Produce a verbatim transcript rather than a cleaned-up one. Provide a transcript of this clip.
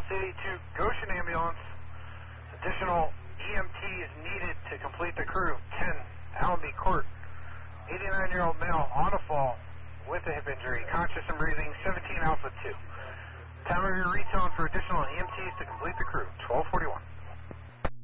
City to Goshen Ambulance. Additional E M T is needed to complete the crew. ten, Allenby Court. eighty-nine-year-old male on a fall with a hip injury. Conscious and breathing. seventeen Alpha two. Time of your retone for additional E M Ts to complete the crew. twelve forty-one.